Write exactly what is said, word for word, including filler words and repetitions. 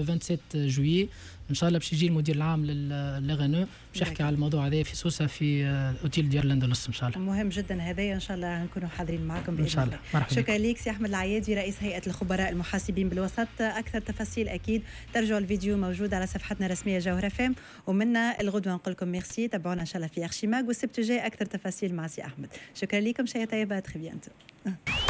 لو سبعة وعشرين جويي ان شاء الله باش يجي المدير العام للغنو باش يحكي على الموضوع هذا في سوسه في اوتيل ديار لاندلس ان شاء الله. مهم جدا هذايا، ان شاء الله نكونوا حاضرين معكم ان شاء الله. مرحبا. شكرا لك سي احمد العيادي رئيس هيئه الخبراء المحاسبين بالوسط. اكثر تفاصيل اكيد ترجعوا الفيديو موجود على صفحتنا الرسميه جوهر اف ام، ومنا الغدوه نقول لكم ميرسي. تابعونا ان شاء الله في ارشيماغ، والسبت الجاي اكثر تفاصيل مع سي احمد. شكرا لكم، شيء طيبه، تري بيانتو.